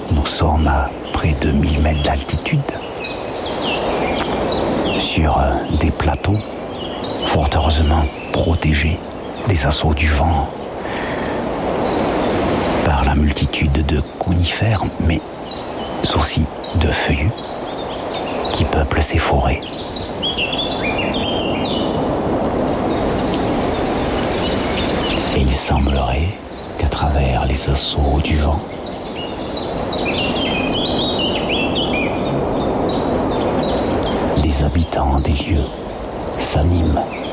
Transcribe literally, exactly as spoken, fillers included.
Nous sommes à près de mille mètres d'altitude, sur des plateaux fort heureusement protégés des assauts du vent par la multitude de conifères, mais aussi de feuillus qui peuplent ces forêts. Et il semblerait qu'à travers les assauts du vent, les habitants des lieux s'animent